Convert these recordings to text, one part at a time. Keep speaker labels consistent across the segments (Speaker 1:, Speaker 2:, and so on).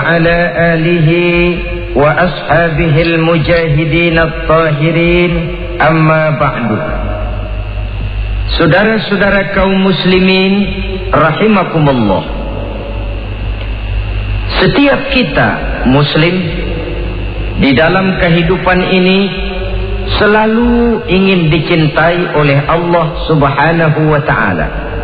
Speaker 1: وعلى آله وأصحابه المجاهدين الطاهرين أما بعد. Saudara-saudara kaum muslimin rahimakumullah, setiap kita muslim di dalam kehidupan ini selalu ingin dicintai oleh Allah Subhanahu wa ta'ala.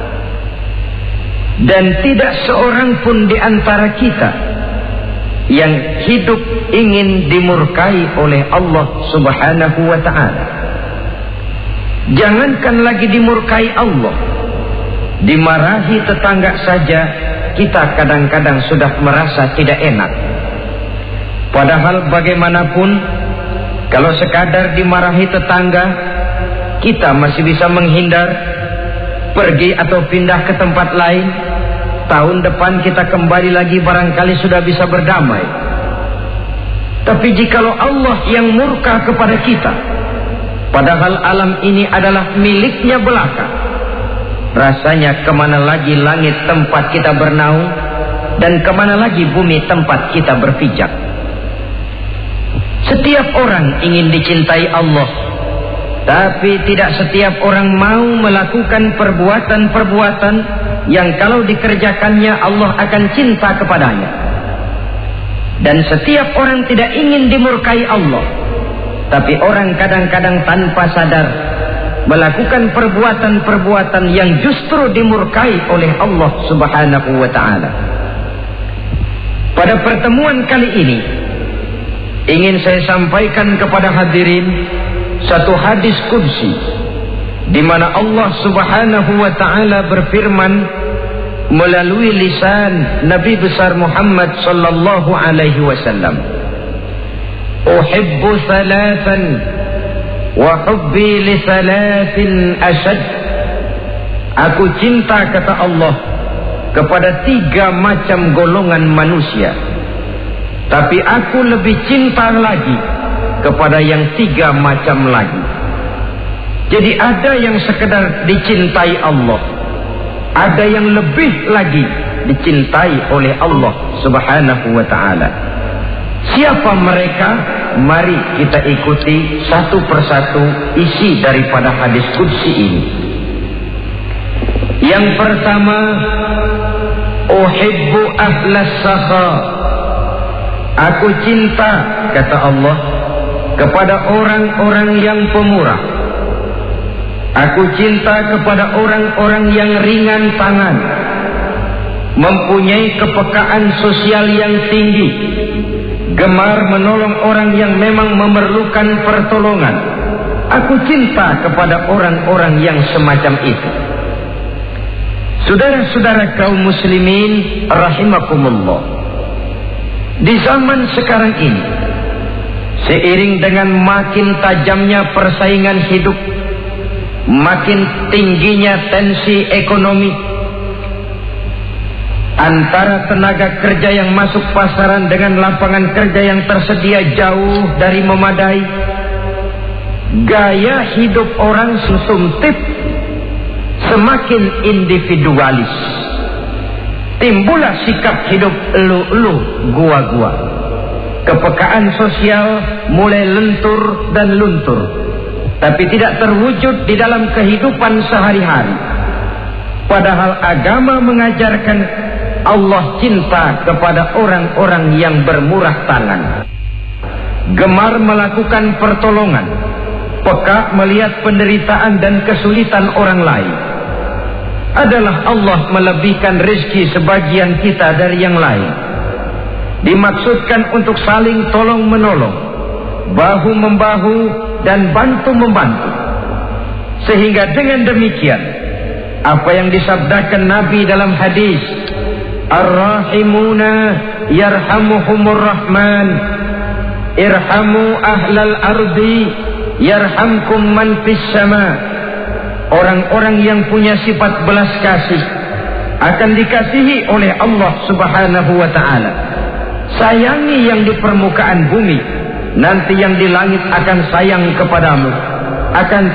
Speaker 1: Dan tidak seorang pun di antara kita yang hidup ingin dimurkai oleh Allah Subhanahu wa ta'ala. Jangankan lagi dimurkai Allah, dimarahi tetangga saja kita kadang-kadang sudah merasa tidak enak. Padahal bagaimanapun, kalau sekadar dimarahi tetangga, kita masih bisa menghindar, pergi atau pindah ke tempat lain. Tahun depan kita kembali lagi, barangkali sudah bisa berdamai. Tapi jikalau Allah yang murka kepada kita, padahal alam ini adalah miliknya belaka, rasanya kemana lagi langit tempat kita bernaung, dan kemana lagi bumi tempat kita berpijak. Setiap orang ingin dicintai Allah, tapi tidak setiap orang mau melakukan perbuatan-perbuatan yang kalau dikerjakannya Allah akan cinta kepadanya. Dan setiap orang tidak ingin dimurkai Allah, tapi orang kadang-kadang tanpa sadar melakukan perbuatan-perbuatan yang justru dimurkai oleh Allah Subhanahu wa ta'ala. Pada pertemuan kali ini ingin saya sampaikan kepada hadirin satu hadis qudsi di mana Allah Subhanahu wa ta'ala berfirman melalui lisan Nabi besar Muhammad sallallahu alaihi wasallam, "Uhibbu thalathan wa hubbi li thalathin ashad." Aku cinta, kata Allah, kepada 3 macam golongan manusia, tapi aku lebih cinta lagi kepada yang 3 macam lagi. Jadi ada yang sekedar dicintai Allah, ada yang lebih lagi dicintai oleh Allah Subhanahu wa ta'ala. Siapa mereka? Mari kita ikuti satu persatu isi daripada hadis qudsi ini. Yang pertama, uhibbu ahlas sakha. Aku cinta, kata Allah, kepada orang-orang yang pemurah. Aku cinta kepada orang-orang yang ringan tangan, mempunyai kepekaan sosial yang tinggi, gemar menolong orang yang memang memerlukan pertolongan. Aku cinta kepada orang-orang yang semacam itu. Saudara-saudara kaum muslimin rahimakumullah, di zaman sekarang ini, seiring dengan makin tajamnya persaingan hidup, makin tingginya tensi ekonomi, antara tenaga kerja yang masuk pasaran dengan lapangan kerja yang tersedia jauh dari memadai, gaya hidup orang sumtip, semakin individualis. Timbullah sikap hidup elu-elu, gua-gua. Kepekaan sosial mulai lentur dan luntur, tapi tidak terwujud di dalam kehidupan sehari-hari. Padahal agama mengajarkan Allah cinta kepada orang-orang yang bermurah tangan, gemar melakukan pertolongan, peka melihat penderitaan dan kesulitan orang lain. Adalah Allah melebihkan rezeki sebagian kita dari yang lain. Dimaksudkan untuk saling tolong-menolong, bahu-membahu dan bantu-membantu. Sehingga dengan demikian, apa yang disabdakan Nabi dalam hadis, "Ar-rahimuna yarhamuhumur rahman, irhamu ahlal ardi yarhamkum man fis sama." Orang-orang yang punya sifat belas kasih akan dikasihi oleh Allah Subhanahu wa ta'ala. Sayangi yang di permukaan bumi, nanti yang di langit akan sayang kepadamu. Akan